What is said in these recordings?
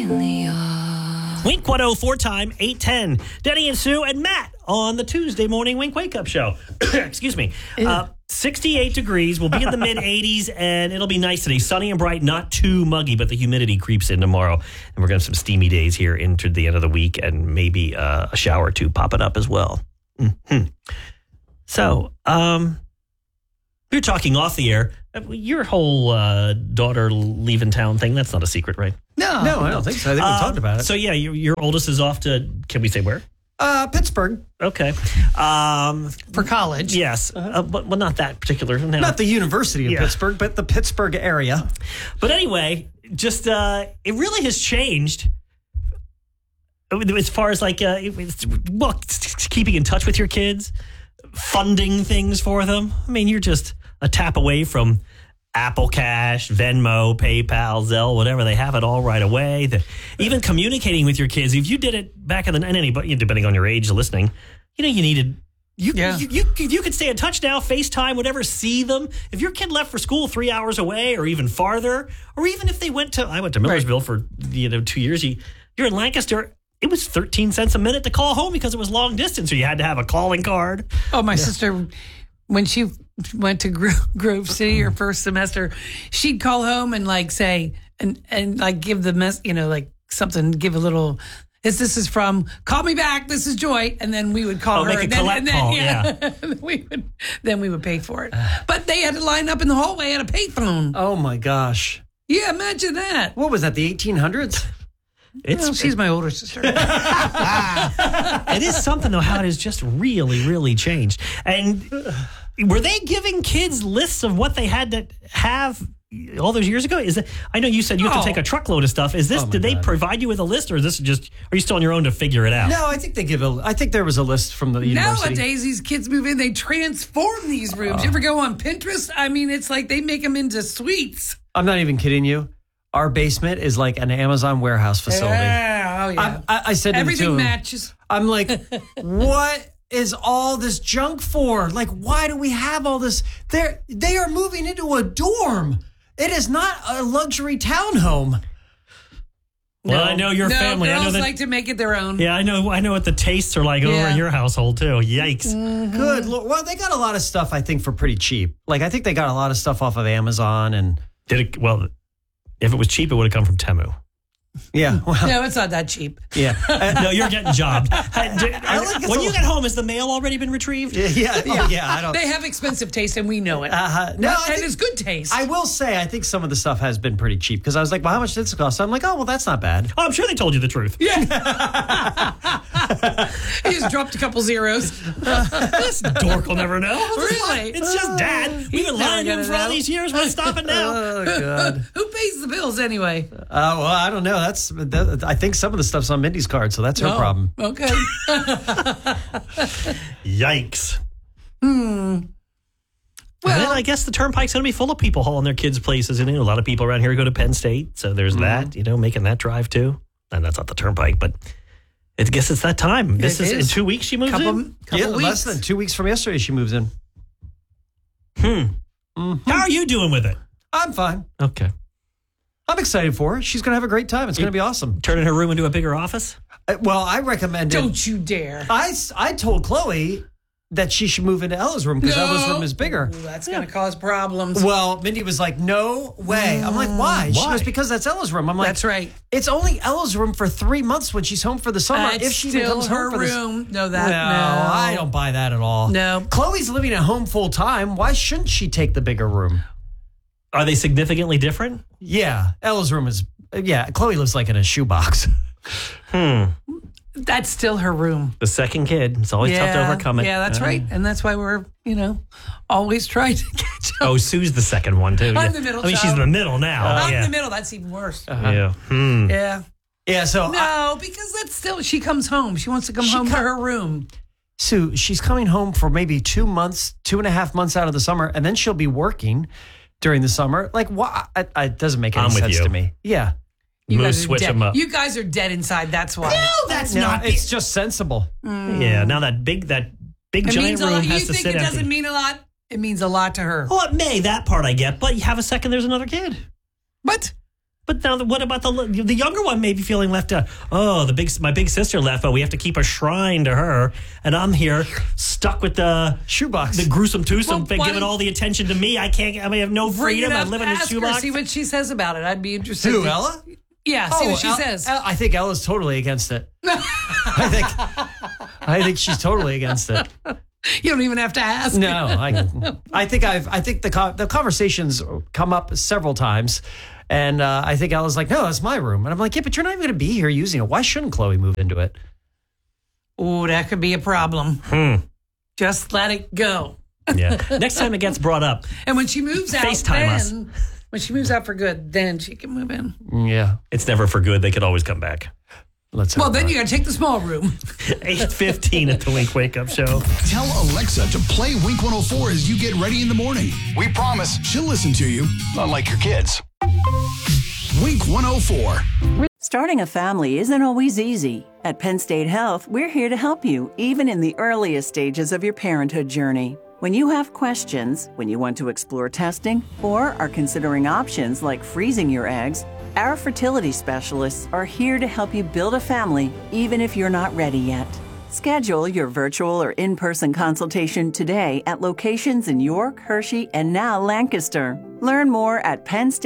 Wink 104 time, 8:10. Denny and Sue and Matt on the Tuesday morning Wink Wake Up Show. Excuse me. 68 degrees. We'll be in the mid-80s, and it'll be nice today. Sunny and bright, not too muggy, but the humidity creeps in tomorrow. And we're going to have some steamy days here into the end of the week, and maybe a shower or two popping up as well. Mm-hmm. So, we were talking off the air. Your whole daughter leaving town thing, that's not a secret, right? No, I don't think so. I think we talked about it. So, yeah, your oldest is off to, can we say where? Pittsburgh. Okay. For college. Yes. But not that particular. No. Not the University of Pittsburgh, but the Pittsburgh area. But anyway, just it really has changed as far as like, keeping in touch with your kids, funding things for them. I mean, you're just a tap away from Apple Cash, Venmo, PayPal, Zelle, whatever. They have it all right away. Even communicating with your kids, if you did it back in the, and anybody, depending on your age listening, you needed, you could stay in touch now, FaceTime, whatever, see them. If your kid left for school 3 hours away or even farther, or even if they I went to Millersville for 2 years, you're in Lancaster. It was 13 cents a minute to call home because it was long distance, so you had to have a calling card. Oh, my sister, when she went to Grove City her first semester, she'd call home and say and like give the something, give a little. This is from call me back. This is Joy, and then we would call her. Make a collect call. Yeah. Then we would pay for it. But they had to line up in the hallway at a payphone. Oh my gosh! Yeah, imagine that. What was that? The 1800s? She's my older sister. It is something, though, how it has just really, really changed. And were they giving kids lists of what they had to have all those years ago? I know you said you have to take a truckload of stuff. Did they provide you with a list, or is this just, are you still on your own to figure it out? No, I think I think there was a list from the university. Nowadays, these kids move in, they transform these rooms. You ever go on Pinterest? I mean, it's like they make them into suites. I'm not even kidding you. Our basement is like an Amazon warehouse facility. Yeah, oh yeah. I said to everything him, matches. I'm like, what is all this junk for? Like, why do we have all this? They are moving into a dorm. It is not a luxury townhome. Well, I know your family. Girls I know like to make it their own. Yeah, I know what the tastes are like over in your household too. Yikes! Mm-hmm. Good Lord. Well, they got a lot of stuff, I think, for pretty cheap. Like, I think they got a lot of stuff off of Amazon and if it was cheap, it would have come from Temu. Yeah. Well, no, it's not that cheap. Yeah. No, you're getting jobbed. When you get home, has the mail already been retrieved? Yeah. Oh, yeah. I don't. They have expensive taste, and we know it. No, and it's good taste. I will say, I think some of the stuff has been pretty cheap because I was like, well, how much did this cost? I'm like, oh, well, that's not bad. Oh, I'm sure they told you the truth. Yeah. He just dropped a couple zeros. This dork will never know. Really? It's just Dad. We've been lying to him for all these years. Why stop it now? Oh, God. Who pays the bills anyway? Well, I don't know. I think some of the stuff's on Mindy's card, so that's her problem. Okay. Yikes. Well, then I guess the turnpike's going to be full of people hauling their kids places. And a lot of people around here go to Penn State. So there's that, making that drive too. And that's not the turnpike, but I guess it's that time. This is in 2 weeks she moves in? Couple weeks. Less than 2 weeks from yesterday she moves in. How are you doing with it? I'm fine. Okay. I'm excited for her. She's going to have a great time. It's going to be awesome. Turning her room into a bigger office? Well, I recommend it. Don't you dare. I told Chloe that she should move into Ella's room because Ella's room is bigger. Ooh, that's going to cause problems. Well, Mindy was like, no way. I'm like, why? She goes, because that's Ella's room. I'm like, that's right. It's only Ella's room for 3 months when she's home for the summer. It's if she still comes her home for room. No, I don't buy that at all. No. Chloe's living at home full time. Why shouldn't she take the bigger room? Are they significantly different? Yeah. Ella's room is, Chloe lives like in a shoebox. That's still her room. The second kid. It's always tough to overcome it. Yeah, that's right. And that's why we're, always trying to catch up. Oh, Sue's the second one, too. I'm the middle I mean, she's in the middle now. I'm in the middle. That's even worse. Yeah. Yeah. Yeah, so. No, because that's still, she comes home. She wants to come home to her room. Sue, she's coming home for maybe 2 months, 2.5 months out of the summer, and then she'll be working during the summer. Like, why? It doesn't make any sense to me. Yeah. Switch them up. You guys are dead inside. That's why. No, that's not. It's just sensible. Yeah. Now that big giant room has to sit empty. You think it doesn't mean a lot? It means a lot to her. Well, it may. That part I get. But you have a second, there's another kid. What? But now, what about the younger one? Maybe feeling left out. Oh, my big sister left, but we have to keep a shrine to her, and I'm here stuck with the shoebox, the gruesome twosome, giving all the attention to me. I have no freedom. I live in a shoebox. See what she says about it. I'd be interested. Who, Ella? Yeah, see what she says. I think Ella's totally against it. I think she's totally against it. You don't even have to ask. No, I think the conversations come up several times. And I think Ella's like, no, that's my room. And I'm like, yeah, but you're not even going to be here using it. Why shouldn't Chloe move into it? Oh, that could be a problem. Just let it go. Yeah. Next time it gets brought up. And when she moves out, FaceTime us. When she moves out for good, then she can move in. Yeah. It's never for good. They could always come back. Well, then you got to take the small room. 8:15 at the Wink Wake Up Show. Tell Alexa to play Wink 104 as you get ready in the morning. We promise she'll listen to you, unlike your kids. Wink 104. Starting a family isn't always easy. At Penn State Health, we're here to help you, even in the earliest stages of your parenthood journey. When you have questions, when you want to explore testing, or are considering options like freezing your eggs, our fertility specialists are here to help you build a family, even if you're not ready yet. Schedule your virtual or in-person consultation today at locations in York, Hershey, and now Lancaster. Learn more at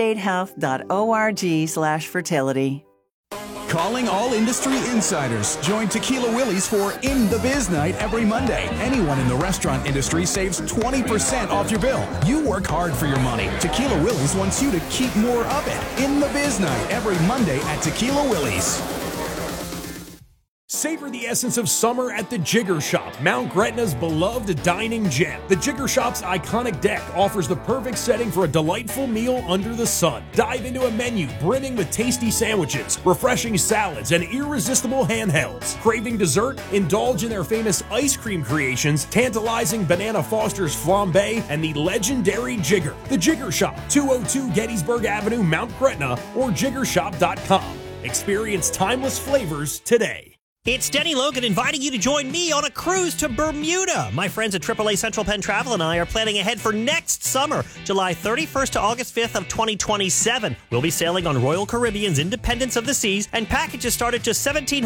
pennstatehealth.org/fertility. Calling all industry insiders. Join Tequila Willie's for In the Biz Night every Monday. Anyone in the restaurant industry saves 20% off your bill. You work hard for your money. Tequila Willie's wants you to keep more of it. In the Biz Night every Monday at Tequila Willie's. Savor the essence of summer at the Jigger Shop, Mount Gretna's beloved dining gem. The Jigger Shop's iconic deck offers the perfect setting for a delightful meal under the sun. Dive into a menu brimming with tasty sandwiches, refreshing salads, and irresistible handhelds. Craving dessert? Indulge in their famous ice cream creations, tantalizing Banana Foster's flambe, and the legendary Jigger. The Jigger Shop, 202 Gettysburg Avenue, Mount Gretna, or jiggershop.com. Experience timeless flavors today. It's Denny Logan inviting you to join me on a cruise to Bermuda. My friends at AAA Central Penn Travel and I are planning ahead for next summer, July 31st to August 5th of 2027. We'll be sailing on Royal Caribbean's Independence of the Seas, and packages start at just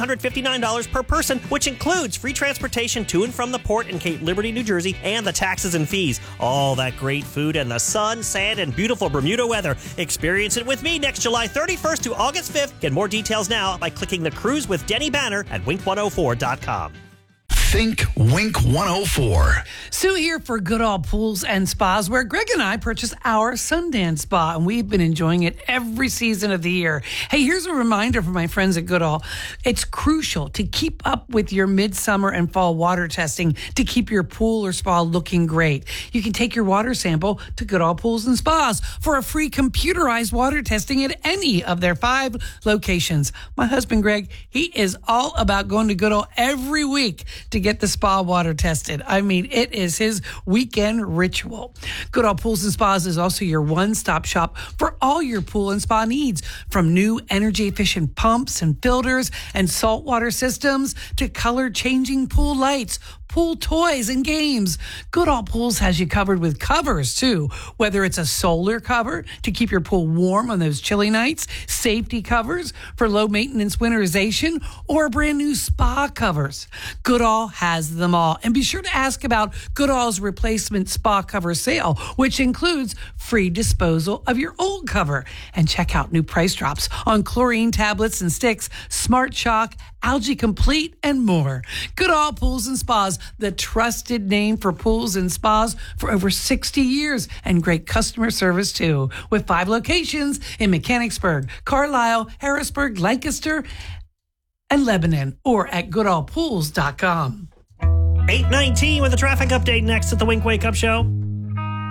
$1,759 per person, which includes free transportation to and from the port in Cape Liberty, New Jersey, and the taxes and fees. All that great food and the sun, sand, and beautiful Bermuda weather. Experience it with me next July 31st to August 5th. Get more details now by clicking the Cruise with Denny banner at wink104.com. Think Wink 104. Sue here for Goodall Pools and Spas, where Greg and I purchased our Sundance Spa, and we've been enjoying it every season of the year. Hey, here's a reminder for my friends at Goodall. It's crucial to keep up with your midsummer and fall water testing to keep your pool or spa looking great. You can take your water sample to Goodall Pools and Spas for a free computerized water testing at any of their 5 locations. My husband, Greg, he is all about going to Goodall every week to get the spa water tested. I mean, it is his weekend ritual. Goodall Pools and Spas is also your one-stop shop for all your pool and spa needs, from new energy-efficient pumps and filters and saltwater systems to color-changing pool lights, pool toys, and games. Goodall Pools has you covered with covers, too. Whether it's a solar cover to keep your pool warm on those chilly nights, safety covers for low-maintenance winterization, or brand new spa covers. Goodall has them all. And be sure to ask about Goodall's replacement spa cover sale, which includes free disposal of your old cover. And check out new price drops on chlorine tablets and sticks, Smart Shock, Algae Complete, and more. Goodall Pools and Spas, the trusted name for pools and spas for over 60 years, and great customer service too, with 5 locations in Mechanicsburg, Carlisle, Harrisburg, Lancaster, and Lebanon, or at goodallpools.com. 8:19 with a traffic update next at the Wink Wake Up Show.